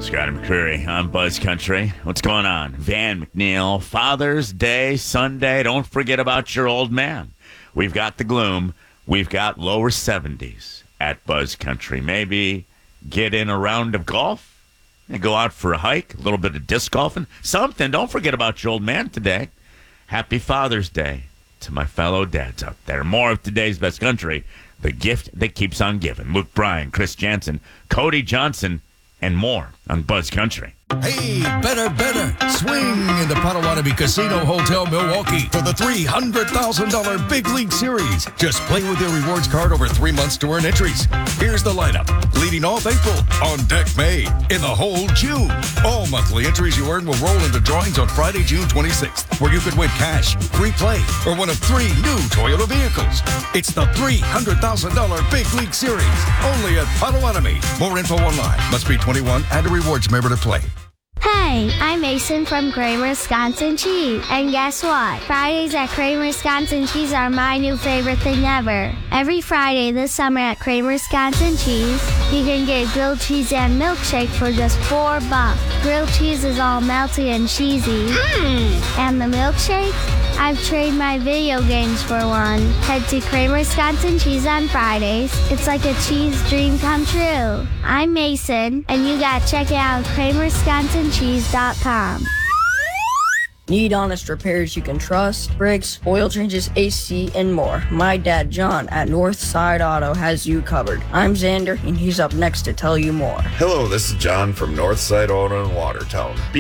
Scott McCreary on Buzz Country. What's going on? Van McNeil, Father's Day Sunday. Don't forget about your old man. We've got the gloom. We've got lower 70s at Buzz Country. Maybe get in a round of golf and go out for a hike, a little bit of disc golfing, something. Don't forget about your old man today. Happy Father's Day to my fellow dads out there. More of today's Buzz Country, the gift that keeps on giving. Luke Bryan, Chris Jansen, Cody Johnson, and more on Buzz Country. Hey, better. Swing into Potawatomi Casino Hotel Milwaukee for the $300,000 Big League Series. Just play with your rewards card over 3 months to earn entries. Here's the lineup. Leading off April, on deck May, in the hole June. All monthly entries you earn will roll into drawings on Friday, June 26th, where you could win cash, free play, or one of 3 new Toyota vehicles. It's the $300,000 Big League Series, only at Potawatomi. More info online. Must be 21 and a rewards member to play. Hey, I'm Mason from Kramer Wisconsin Cheese. And guess what? Fridays at Kramer Wisconsin Cheese are my new favorite thing ever. Every Friday this summer at Kramer Wisconsin Cheese, you can get grilled cheese and milkshake for just $4. Grilled cheese is all melty and cheesy. And the milkshake? I've traded my video games for one. Head to Kramer Wisconsin Cheese on Fridays. It's like a cheese dream come true. I'm Mason, and you gotta check it out at KramerWisconsinCheese.com. Need honest repairs you can trust? Brakes, oil changes, AC, and more. My dad, John, at Northside Auto has you covered. I'm Xander, and he's up next to tell you more. Hello, this is John from Northside Auto in Watertown.